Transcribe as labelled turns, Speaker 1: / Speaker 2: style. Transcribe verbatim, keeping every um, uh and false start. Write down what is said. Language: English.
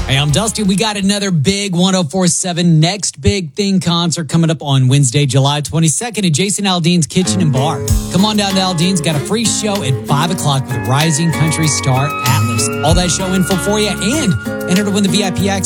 Speaker 1: Hey, I'm Dusty. We got another big one oh four point seven Next Big Thing concert coming up on Wednesday, July twenty-second at Jason Aldean's Kitchen and Bar. Come on down to Aldean's. Got a free show at five o'clock with rising country star Atlas. All that show info for you and enter to win the V I P access